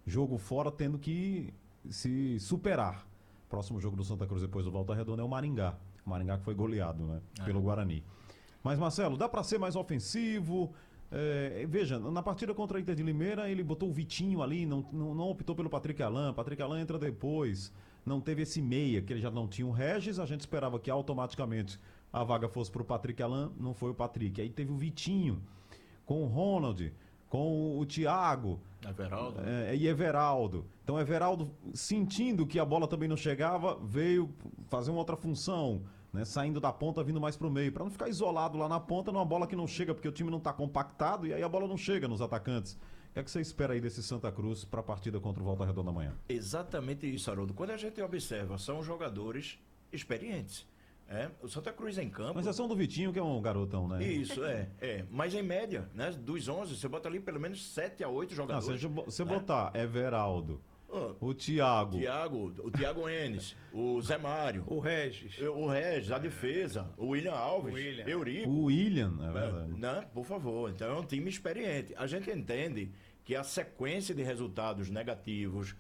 jogo fora tendo que se superar. Próximo jogo do Santa Cruz depois do Volta Redonda é o Maringá. O Maringá que foi goleado, né, pelo Guarani. Mas, Marcelo, dá para ser mais ofensivo? Veja, na partida contra a Inter de Limeira, ele botou o Vitinho ali, não optou pelo Patrick Alain. Patrick Alain entra depois. Não teve esse meia, que ele já não tinha o Regis. A gente esperava que automaticamente a vaga fosse para o Patrick Alain. Não foi o Patrick. Aí teve o Vitinho com o Ronald, com o Thiago Everaldo. e Everaldo. Então Everaldo, sentindo que a bola também não chegava, veio fazer uma outra função, né? Saindo da ponta, vindo mais pro meio, para não ficar isolado lá na ponta numa bola que não chega, porque o time não está compactado e aí a bola não chega nos atacantes. O que é que você espera aí desse Santa Cruz para a partida contra o Volta Redonda amanhã? Exatamente isso, Haroldo. Quando a gente observa, são jogadores experientes. O Santa Cruz em campo... Com exceção do Vitinho, que é um garotão, né? Isso, mas em média, né, dos 11, você bota ali pelo menos 7 a 8 jogadores. Se você botar Everaldo, o Thiago, o Thiago Enes, o Zé Mário, o Regis, a defesa, o William Alves, Eurico. O William, é verdade. Né? Por favor, então é um time experiente. A gente entende que a sequência de resultados negativos,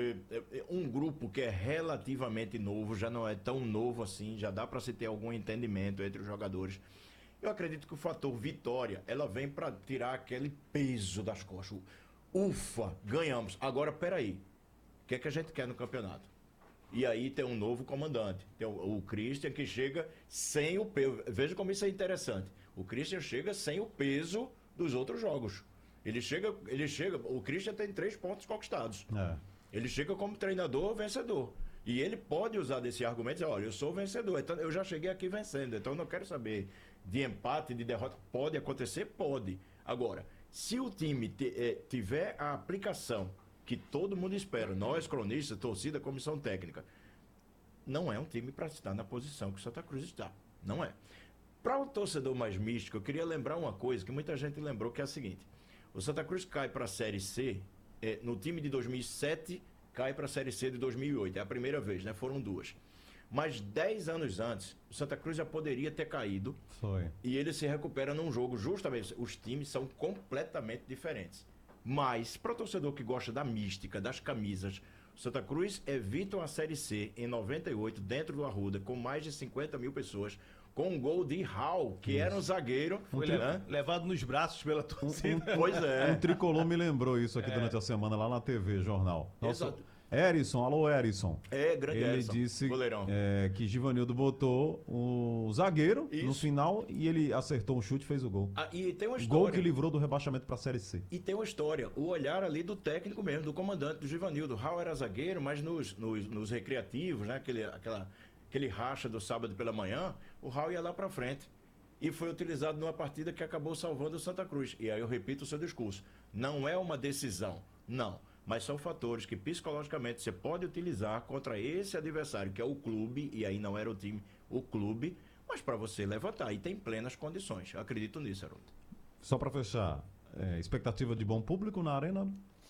um grupo que é relativamente novo, já não é tão novo assim, já dá para se ter algum entendimento entre os jogadores. Eu acredito que o fator vitória, ela vem para tirar aquele peso das costas. Ufa, ganhamos. Agora, peraí, o que é que a gente quer no campeonato? E aí tem um novo comandante, tem o Christian, que chega sem o peso. Veja como isso é interessante. O Christian chega sem o peso dos outros jogos. Ele chega, o Christian tem 3 pontos conquistados. Ele chega como treinador vencedor. E ele pode usar desse argumento e dizer, olha, eu sou vencedor, então eu já cheguei aqui vencendo, então eu não quero saber de empate, de derrota. Pode acontecer? Pode. Agora, se o time tiver a aplicação que todo mundo espera, nós, cronistas, torcida, comissão técnica, não é um time para estar na posição que o Santa Cruz está. Não é. Para o torcedor mais místico, eu queria lembrar uma coisa que muita gente lembrou, que é a seguinte. O Santa Cruz cai para a Série C, no time de 2007, cai para a Série C de 2008. É a primeira vez, né? Foram 2. Mas 10 anos antes, o Santa Cruz já poderia ter caído. Foi. E ele se recupera num jogo, justamente, os times são completamente diferentes. Mas, para o torcedor que gosta da mística, das camisas, o Santa Cruz evita a Série C em 98, dentro do Arruda, com mais de 50 mil pessoas, com um gol de Raul, que era um zagueiro. Foi levado nos braços pela torcida. Pois é. Um tricolor me lembrou isso aqui durante a semana lá na TV, jornal. Exato. Erison, alô Erison. Grande Ele Erison, disse goleirão. Que Givanildo botou o zagueiro no final e ele acertou um chute e fez o gol. E tem uma história. Gol que livrou do rebaixamento para a Série C. E tem uma história, o olhar ali do técnico mesmo, do comandante, do Givanildo. O Raul era zagueiro, mas nos recreativos, né, aquele racha do sábado pela manhã, o Raul ia lá para frente. E foi utilizado numa partida que acabou salvando o Santa Cruz. E aí eu repito o seu discurso. Não é uma decisão, não. Mas são fatores que psicologicamente você pode utilizar contra esse adversário, que é o clube, e aí não era o time, o clube, mas para você levantar. E tem plenas condições. Eu acredito nisso, Haroldo. Só para fechar, expectativa de bom público na Arena?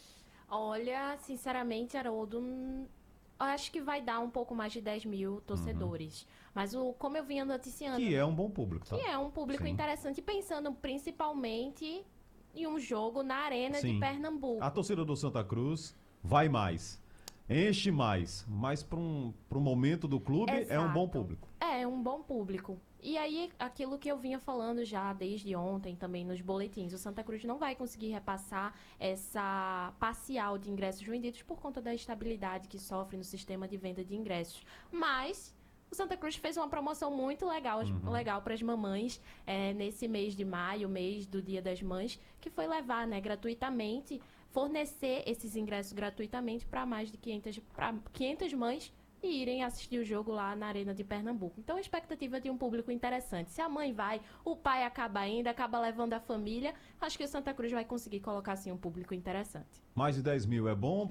Olha, sinceramente, Haroldo, acho que vai dar um pouco mais de 10 mil torcedores. Mas como eu vinha noticiando... Que é um bom público, tá? Que é um público interessante, pensando principalmente em um jogo na Arena de Pernambuco. A torcida do Santa Cruz vai mais, enche mais, mas para um momento do clube é um bom público. É um bom público. E aí, aquilo que eu vinha falando já desde ontem também nos boletins, o Santa Cruz não vai conseguir repassar essa parcial de ingressos vendidos por conta da instabilidade que sofre no sistema de venda de ingressos. Mas o Santa Cruz fez uma promoção muito legal para as mamães nesse mês de maio, mês do Dia das Mães, que foi levar, né, gratuitamente, fornecer esses ingressos gratuitamente para mais de 500 mães e irem assistir o jogo lá na Arena de Pernambuco. Então, a expectativa é de um público interessante. Se a mãe vai, o pai acaba levando a família, acho que o Santa Cruz vai conseguir colocar, assim, um público interessante. Mais de 10 mil é bom?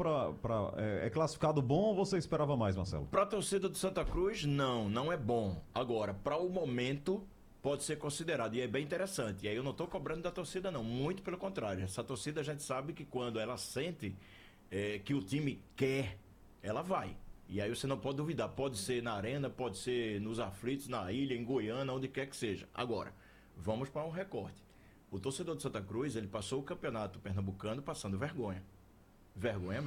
É classificado bom ou você esperava mais, Marcelo? Para a torcida do Santa Cruz, não é bom. Agora, para o momento, pode ser considerado, e é bem interessante. E aí eu não estou cobrando da torcida, não. Muito pelo contrário. Essa torcida, a gente sabe que quando ela sente que o time quer, ela vai. E aí você não pode duvidar, pode ser na Arena, pode ser nos aflitos, na ilha, em Goiânia, onde quer que seja. Agora, vamos para um recorte. O torcedor de Santa Cruz, ele passou o campeonato pernambucano passando vergonha. Vergonha mesmo.